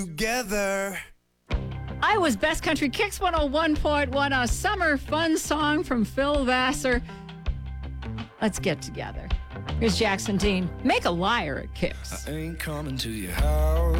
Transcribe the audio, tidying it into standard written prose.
Together. Iowa's Best Country Kicks 101.1, a summer fun song from Phil Vassar. Let's get together. Here's Jackson Dean. Make a liar at Kicks. I ain't coming to your house.